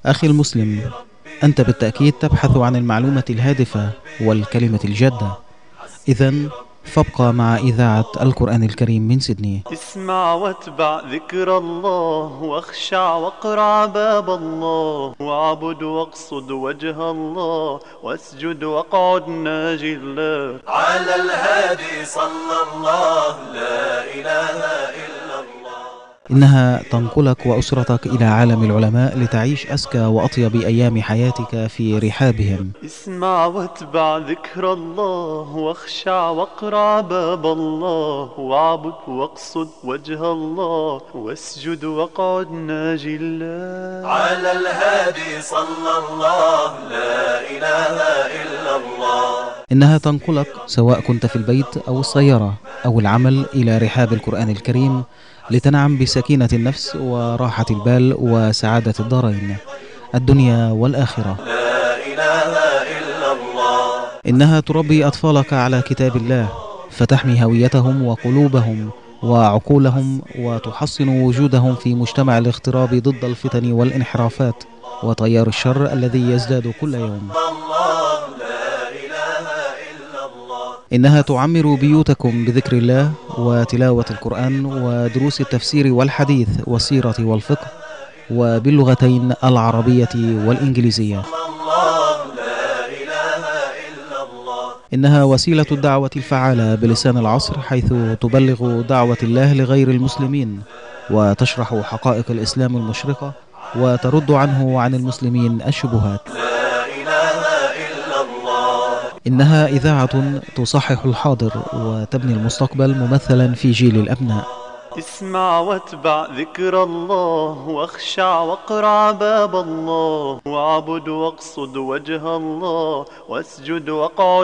أخي المسلم، أنت بالتأكيد تبحث عن المعلومة الهادفة والكلمة الجادة. إذن فابقى مع إذاعة القرآن الكريم من سيدني. اسمع واتبع ذكر الله، واخشع واقرع باب الله، واعبد واقصد وجه الله، واسجد واقعد ناجي الله. على الهادي صلى الله، لا إله إلا الله. إنها تنقلك وأسرتك إلى عالم العلماء لتعيش أزكى وأطيب أيام حياتك في رحابهم. اسمع واتبع ذكر الله، واخشع واقرع باب الله، واعبد واقصد وجه الله، واسجد واقعد ناجي الله. على الهادي صلى الله، لا إله إلا الله. إنها تنقلك سواء كنت في البيت أو السيارة أو العمل إلى رحاب القرآن الكريم لتنعم بسكينة النفس وراحة البال وسعادة الدارين، الدنيا والآخرة. لا إله إلا الله. إنها تربي أطفالك على كتاب الله فتحمي هويتهم وقلوبهم وعقولهم، وتحصن وجودهم في مجتمع الاغتراب ضد الفتن والانحرافات وتيار الشر الذي يزداد كل يوم. إنها تعمر بيوتكم بذكر الله وتلاوة القرآن ودروس التفسير والحديث والسيرة والفقه، وباللغتين العربية والإنجليزية. إنها وسيلة الدعوة الفعالة بلسان العصر، حيث تبلغ دعوة الله لغير المسلمين وتشرح حقائق الإسلام المشرقة وترد عنه وعن المسلمين الشبهات. إنها إذاعة تصحح الحاضر وتبني المستقبل ممثلا في جيل الأبناء. اسمع واتبع ذكر الله، واخشع واقرع باب الله، واعبد واقصد وجه الله، واسجد واقعد